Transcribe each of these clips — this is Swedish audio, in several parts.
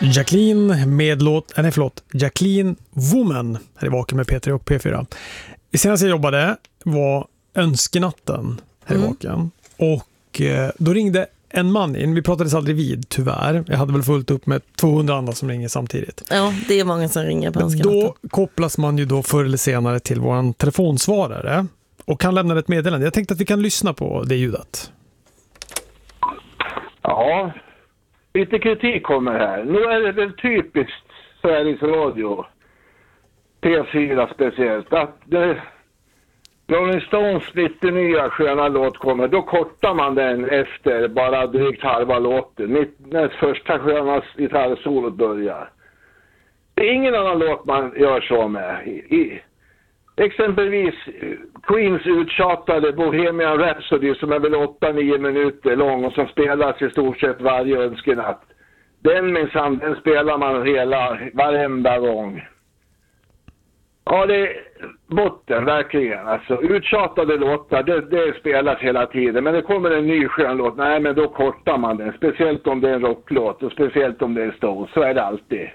Jacqueline Woman här i Vaken med P3 och P4. Senast jag jobbade var önskenatten här i Vaken. Och då ringde en man in. Vi pratades aldrig vid, tyvärr. Jag hade väl fullt upp med 200 andra som ringer samtidigt. Ja, det är många som ringer på önskenatten. Då kopplas man ju då förr eller senare till vår telefonsvarare. Och kan lämna ett meddelande. Jag tänkte att vi kan lyssna på det ljudet. Ja, lite kritik kommer här. Nu är det väl typiskt Sveriges Radio, P4 speciellt, att Rolling Stones lite nya sköna låt kommer, då kortar man den efter bara drygt halva låten, när första sköna gitarrsolot börjar. Det är ingen annan låt man gör så med. Exempelvis Queens uttjatade Bohemian Rhapsody som är väl 8-9 minuter lång och som spelas i stort sett varje önskenatt. Den spelar man varenda gång. Ja, det är botten, verkligen. Alltså, uttjatade låtar, det spelas hela tiden. Men det kommer en ny skön låt. Nej, men då kortar man den. Speciellt om det är en rocklåt och speciellt om det är Stones. Så är det alltid.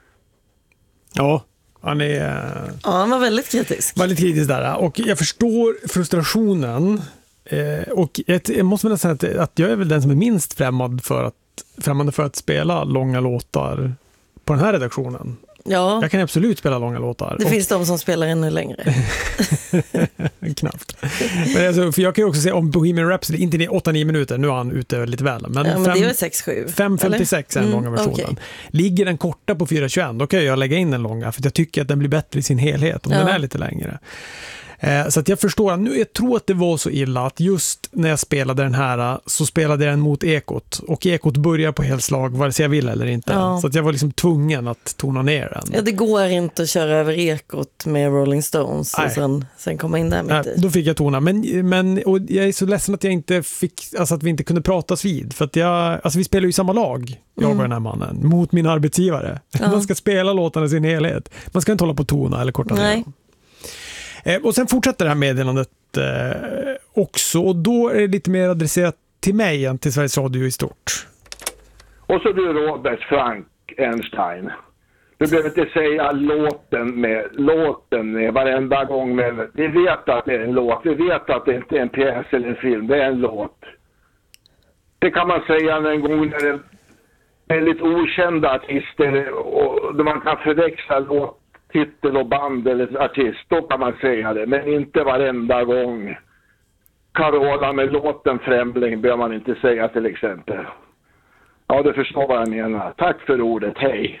Ja, han var väldigt kritisk. Väldigt kritisk där. Och jag förstår frustrationen. Och jag måste väl säga att jag är väl den som är minst främmande för att spela långa låtar på den här redaktionen. Ja. Jag kan absolut spela långa låtar. Det finns de som spelar ännu längre. Knappt. Men alltså, för jag kan ju också säga om Bohemian Rhapsody, inte 8-9 minuter, nu är han ute lite väl. Men, men det är väl 6-7? 5.56 är den långa versionen. Okay. Ligger den korta på 4.21, då kan jag lägga in den långa, för jag tycker att den blir bättre i sin helhet om den är lite längre. Så att jag förstår, jag tror att det var så illa att just när jag spelade den här så spelade jag den mot ekot, och ekot börjar på helslag vare sig jag vill eller inte. Så att jag var liksom tvungen att tona ner den. Ja, det går inte att köra över ekot med Rolling Stones och sen komma in där mitt i. Då fick jag tona, men och jag är så ledsen att jag inte fick, alltså att vi inte kunde pratas vid, för att vi spelar ju i samma lag, jag och den här mannen, mot min arbetsgivare. Man ska spela låtarna i sin helhet. Man ska inte hålla på tona eller korta ner. Och sen fortsätter det här meddelandet också, och då är det lite mer adresserat till mig än till Sveriges Radio i stort. Och så du Robert Frank Einstein. Du behöver inte säga låten med varenda gång. Vi vet att det är en låt. Vi vet att det inte är en pjäs eller en film. Det är en låt. Det kan man säga en gång när det är lite okända artister och då man kan förväxla titel och band eller artist, då kan man säga det, men inte varenda gång. Carola med låten Främling behöver man inte säga till exempel. Ja, du förstår vad jag menar. Tack för ordet, hej.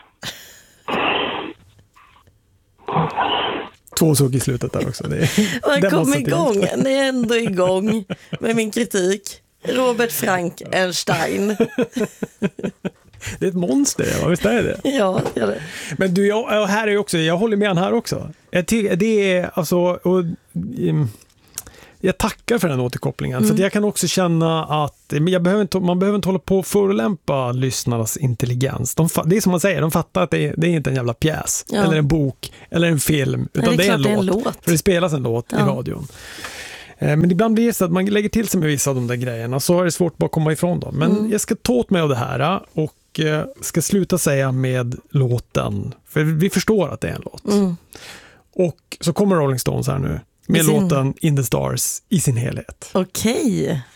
2 suck i slutet där också. Jag kom igång, ni är ändå igång med min kritik. Robert Frank Einstein. Det är ett monster, visst är det? Ja, det är det. Men du, här är också, jag håller med han här också. Det är alltså, och jag tackar för den återkopplingen. För att jag kan också känna att man behöver inte hålla på att förolämpa lyssnarnas intelligens. Det är som man säger, de fattar att det är inte en jävla pjäs eller en bok eller en film, utan det är en låt. För det spelas en låt i radion. Men ibland blir det så att man lägger till sig med vissa av de där grejerna, så är det svårt bara att komma ifrån dem. Men jag ska ta åt mig av det här och ska sluta säga med låten, för vi förstår att det är en låt. Och så kommer Rolling Stones här nu med låten In the Stars i sin helhet. Okej.